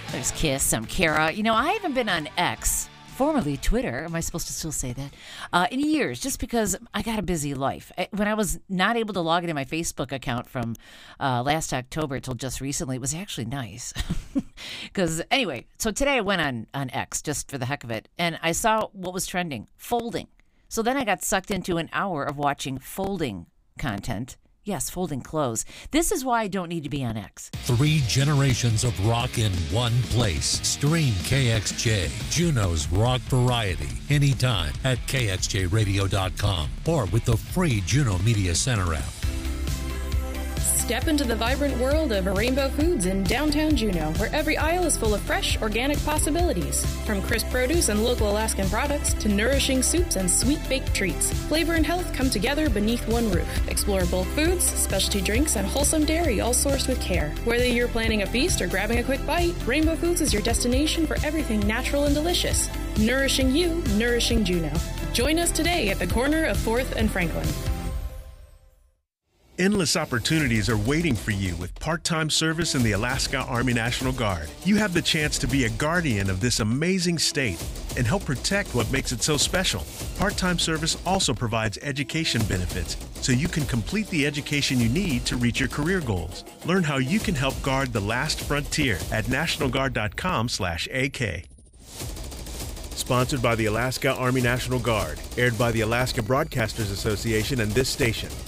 There's Kiss, I'm Kara. You know, I haven't been on X, formerly Twitter, am I supposed to still say that, in years, just because I got a busy life. When I was not able to log into my Facebook account from last October till just recently, it was actually nice. Because anyway, so today I went on X just for the heck of it, and I saw what was trending, folding. So then I got sucked into an hour of watching folding content. Yes, folding clothes. This is why I don't need to be on X. 3 generations of rock in one place. Stream KXJ, Juneau's rock variety, anytime at kxjradio.com or with the free Juneau Media Center app. Step into the vibrant world of Rainbow Foods in downtown Juneau, where every aisle is full of fresh, organic possibilities. From crisp produce and local Alaskan products to nourishing soups and sweet-baked treats, flavor and health come together beneath one roof. Explore bulk foods, specialty drinks, and wholesome dairy, all sourced with care. Whether you're planning a feast or grabbing a quick bite, Rainbow Foods is your destination for everything natural and delicious. Nourishing you, nourishing Juneau. Join us today at the corner of 4th and Franklin. Endless opportunities are waiting for you with part-time service in the Alaska Army National Guard. You have the chance to be a guardian of this amazing state and help protect what makes it so special. Part-time service also provides education benefits, so you can complete the education you need to reach your career goals. Learn how you can help guard the last frontier at nationalguard.com/AK. Sponsored by the Alaska Army National Guard, aired by the Alaska Broadcasters Association and this station.